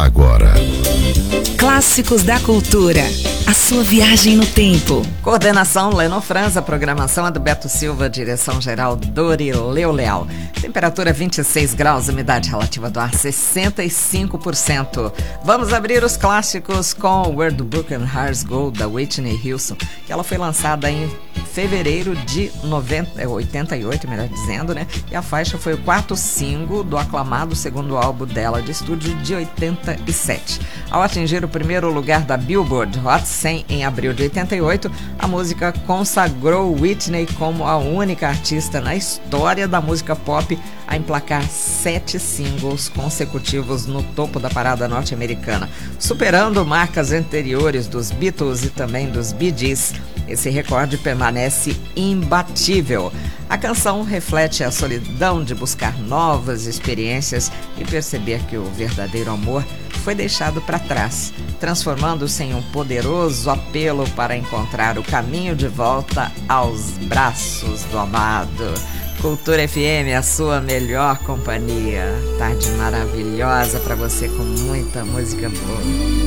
agora. Clássicos da Cultura. A sua viagem no tempo. Coordenação Leno Franza, programação é do Beto Silva, direção-geral Dorileu Leal. Temperatura 26 graus, umidade relativa do ar 65%. Vamos abrir os clássicos com Where the Broken Hearts Go, da Whitney Houston, que ela foi lançada em fevereiro de 88, melhor dizendo, né? E a faixa foi o quarto single do aclamado segundo álbum dela de estúdio de 87. Ao atingir o primeiro lugar da Billboard Hot 100 em abril de 88, a música consagrou Whitney como a única artista na história da música pop a emplacar 7 singles consecutivos no topo da parada norte-americana, superando marcas anteriores dos Beatles e também dos Bee Gees. Esse recorde permanece imbatível. A canção reflete a solidão de buscar novas experiências e perceber que o verdadeiro amor foi deixado para trás, transformando-se em um poderoso apelo para encontrar o caminho de volta aos braços do amado. Cultura FM, a sua melhor companhia. Tarde maravilhosa para você com muita música boa.